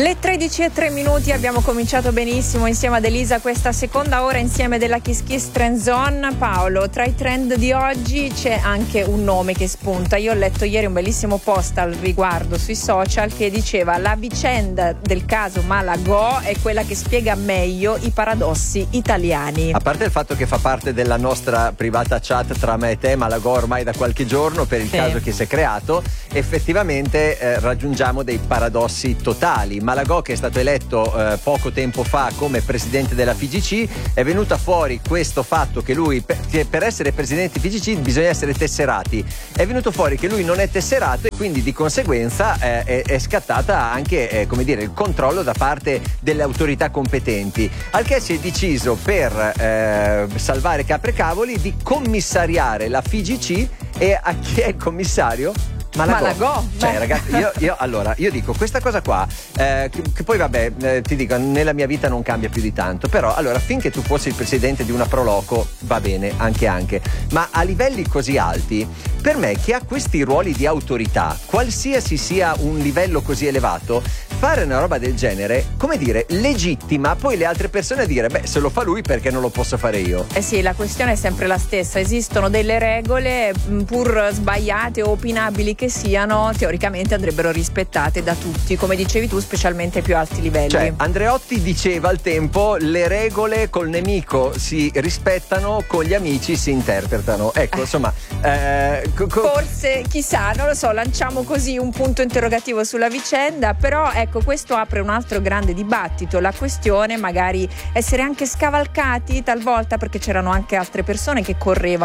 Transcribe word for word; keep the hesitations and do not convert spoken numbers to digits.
Le tredici e tre minuti, abbiamo cominciato benissimo insieme ad Elisa questa seconda ora insieme della Kiss Kiss Trend Zone. Paolo, tra i trend di oggi c'è anche un nome che spunta. Io ho letto ieri un bellissimo post al riguardo sui social che diceva: la vicenda del caso Malagò è quella che spiega meglio i paradossi italiani. A parte il fatto che fa parte della nostra privata chat tra me e te, Malagò ormai da qualche giorno per il sì. caso che si è creato, effettivamente eh, raggiungiamo dei paradossi totali. Malagò, che è stato eletto eh, poco tempo fa come presidente della F I G C, è venuta fuori questo fatto che lui, per, che per essere presidente F I G C bisogna essere tesserati. È venuto fuori che lui non è tesserato e quindi di conseguenza eh, è, è scattata anche eh, come dire, il controllo da parte delle autorità competenti, al che si è deciso per eh, salvare capre e cavoli di commissariare la F I G C. E a chi è il commissario? Malagò. Malagò. Cioè ragazzi, io, io allora io dico questa cosa qua eh, che, che poi vabbè eh, ti dico, nella mia vita non cambia più di tanto, però allora finché tu fossi il presidente di una Proloco va bene, anche anche, ma a livelli così alti, per me che ha questi ruoli di autorità, qualsiasi sia un livello così elevato, fare una roba del genere, come dire, legittima poi le altre persone a dire: beh, se lo fa lui perché non lo posso fare io? Eh sì, la questione è sempre la stessa, esistono delle regole, pur sbagliate o opinabili che siano, teoricamente andrebbero rispettate da tutti, come dicevi tu, specialmente ai più alti livelli. Cioè, Andreotti diceva al tempo: le regole col nemico si rispettano, con gli amici si interpretano. Ecco, eh. insomma eh, co- co- forse, chissà, non lo so, lanciamo così un punto interrogativo sulla vicenda, però ecco, questo apre un altro grande dibattito, la questione magari essere anche scavalcati talvolta, perché c'erano anche altre persone che correvano